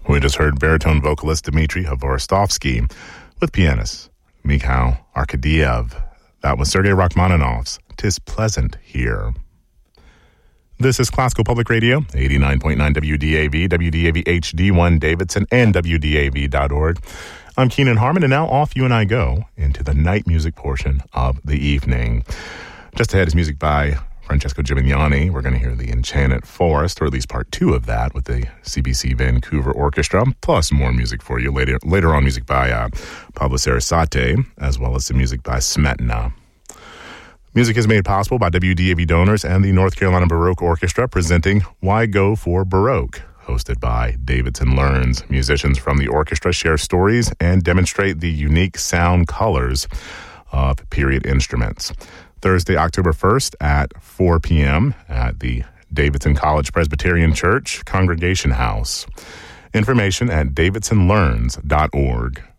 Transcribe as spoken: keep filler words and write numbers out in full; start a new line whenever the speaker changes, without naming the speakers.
We just heard baritone vocalist Dmitry Hvorostovsky with pianist Mikhail Arkadiev. That was Sergei Rachmaninoff's "'Tis Pleasant Here." This is Classical Public Radio, eighty-nine point nine W D A V, W D A V H D one Davidson, and W D A V dot org. I'm Keenan Harmon, and now off you and I go into the night music portion of the evening. Just ahead is music by Francesco Gimignani. We're going to hear The Enchanted Forest, or at least part two of that, with the C B C Vancouver Orchestra, plus more music for you later. Later on, music by uh, Pablo Sarasate, as well as some music by Smetana. Music is made possible by W D A V donors and the North Carolina Baroque Orchestra, presenting Why Go for Baroque, hosted by Davidson Learns. Musicians from the orchestra share stories and demonstrate the unique sound colors of period instruments. Thursday, October first at four p.m. at the Davidson College Presbyterian Church Congregation House. Information at davidson learns dot org.